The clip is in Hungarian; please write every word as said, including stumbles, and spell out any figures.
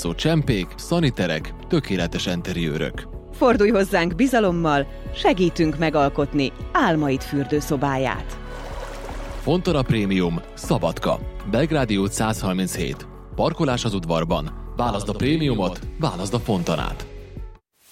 választó csempék, szaniterek, tökéletes enteriőrök. Fordulj hozzánk bizalommal, segítünk megalkotni álmaid fürdőszobáját. Fontora Prémium, Szabadka, Belgrádi út száz harminchét. Parkolás az udvarban. Válaszd a prémiumot, válaszd a Fontanát.